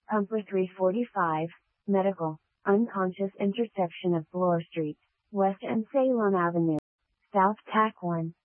Pumper 345, Medical, unconscious intersection of Bloor Street, West and Salem Avenue. South Tack 1.